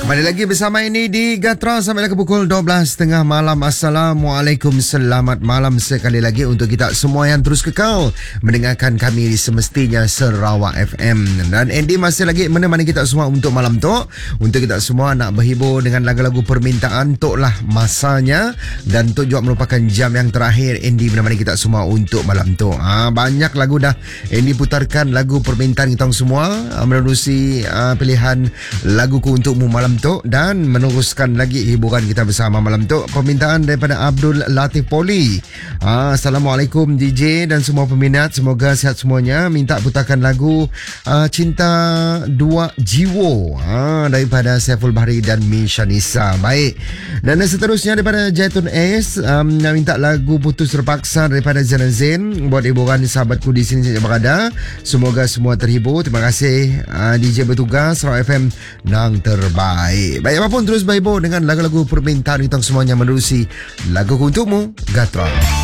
Kembali lagi bersama ini di Gatra sampai ke pukul 12.30 malam. Assalamualaikum, selamat malam sekali lagi untuk kita semua yang terus kekal mendengarkan kami di semestinya Sarawak FM. Dan Andy masih lagi menemani kita semua untuk malam tu. Untuk kita semua nak berhibur dengan lagu-lagu permintaan, tok lah masanya. Dan tok juga merupakan jam yang terakhir Andy menemani kita semua untuk malam tu. Banyak lagu dah Andy putarkan lagu permintaan kita semua menerusi pilihan laguku untukmu malam tu, dan meneruskan lagi hiburan kita bersama malam tu. Permintaan daripada Abdul Latif Poli. Assalamualaikum DJ dan semua peminat, semoga sihat semuanya. Minta putarkan lagu Cinta Dua Jiwo daripada Saiful Bahri dan Misha Nisa. Baik. Dan seterusnya daripada Jaitun S, minta lagu Putus Terpaksa daripada Zainal Zain buat hiburan sahabatku di sini saja berada. Semoga semua terhibur. Terima kasih DJ bertugas Sarawak FM nang terbaik. Baik, apapun terus berhibur dengan lagu-lagu permintaan kita semuanya menerusi lagu untukmu Gatra.